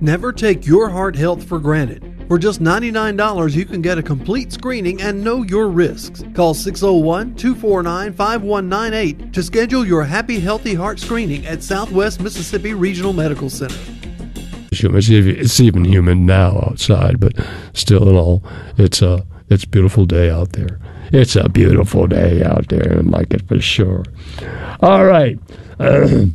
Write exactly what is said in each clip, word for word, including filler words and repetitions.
Never take your heart health for granted. For just ninety-nine dollars, you can get a complete screening and know your risks. Call six oh one, two four nine, five one nine eight to schedule your Happy Healthy Heart screening at Southwest Mississippi Regional Medical Center. It's even humid now outside, but still in all, it's a, it's a beautiful day out there. It's a beautiful day out there, and I like it for sure. All right. Uh,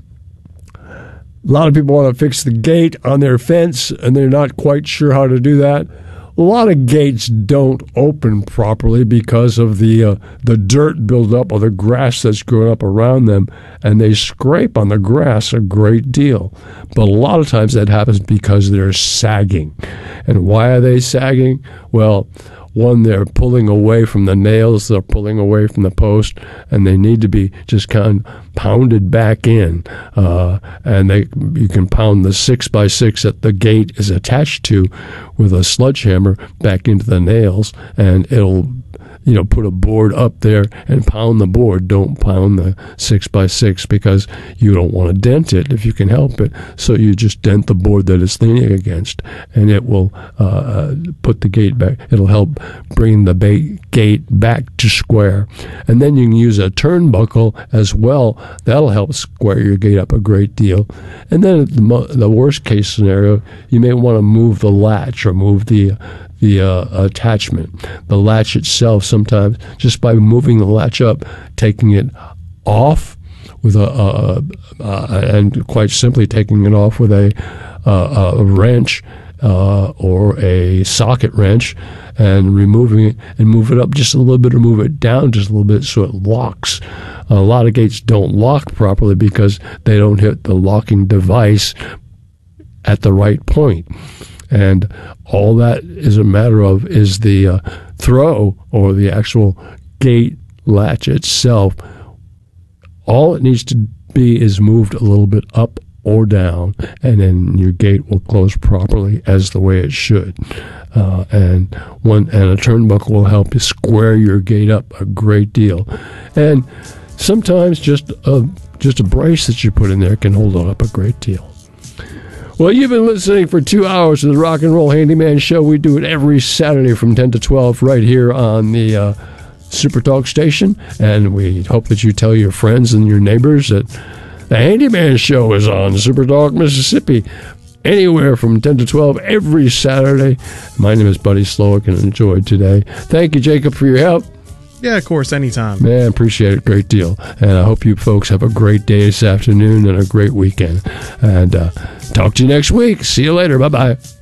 A lot of people want to fix the gate on their fence, and they're not quite sure how to do that. A lot of gates don't open properly because of the uh, the dirt buildup or the grass that's growing up around them, and they scrape on the grass a great deal. But a lot of times that happens because they're sagging. And why are they sagging? Well, one, they're pulling away from the nails, they're pulling away from the post, and they need to be just kind of pounded back in. Uh, and they you can pound the six by six that the gate is attached to with a sledgehammer back into the nails, and it'll, you know, put a board up there and pound the board. Don't pound the six by six because you don't want to dent it if you can help it. So you just dent the board that it's leaning against, and it will uh, put the gate back. It'll help bring the ba- gate back to square. And then you can use a turnbuckle as well. That'll help square your gate up a great deal. And then the, mo- the worst case scenario, you may want to move the latch or move the the uh, attachment. The latch itself, sometimes just by moving the latch up, taking it off with a, a, a and quite simply taking it off with a, a, a wrench uh, or a socket wrench, and removing it and move it up just a little bit or move it down just a little bit so it locks. A lot of gates don't lock properly because they don't hit the locking device at the right point. And all that is a matter of is the uh, throw or the actual gate latch itself. All it needs to be is moved a little bit up or down, and then your gate will close properly as the way it should. Uh, and one and a turnbuckle will help you square your gate up a great deal. And sometimes just a just a brace that you put in there can hold it up a great deal. Well, you've been listening for two hours to the Rock and Roll Handyman Show. We do it every Saturday from ten to twelve right here on the uh, Super Talk station. And we hope that you tell your friends and your neighbors that the Handyman Show is on Super Talk Mississippi anywhere from ten to twelve every Saturday. My name is Buddy Slowick, and enjoyed today. Thank you, Jacob, for your help. Yeah, of course, anytime. Man, appreciate it a great deal. And I hope you folks have a great day this afternoon and a great weekend. And uh, talk to you next week. See you later. Bye-bye.